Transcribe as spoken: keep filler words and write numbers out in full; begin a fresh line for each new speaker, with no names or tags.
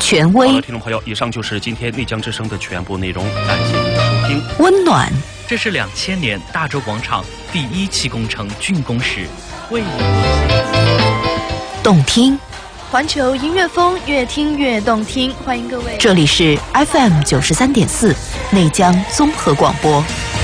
权威。
好了，听众朋友，以上就是今天内江之声的全部内容，感谢您的收听。
温暖，
这是两千年大洲广场第一期工程竣工时，为您奉献。
动听，
环球音乐风，越听越动听。欢迎各位，
这里是 F M 九十三点四内江综合广播。